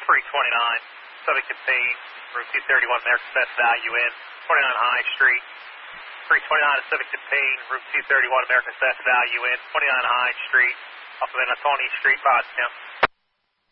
329, subject contained, Route 231, America's Best Value in, 29 High Street. 329 is subject contained, Route 231, America's Best Value in, 29 High Street, off of Anatolia Street, Potsdam.